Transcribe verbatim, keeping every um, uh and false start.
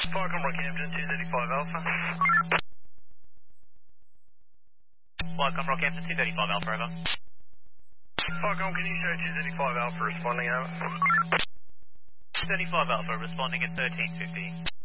Falcon Rockhampton two thirty-five Alpha. Welcome, Rockhampton two thirty-five Alpha, over. Falcon, can you show two thirty-five Alpha responding out? two thirty-five Alpha responding at thirteen fifty.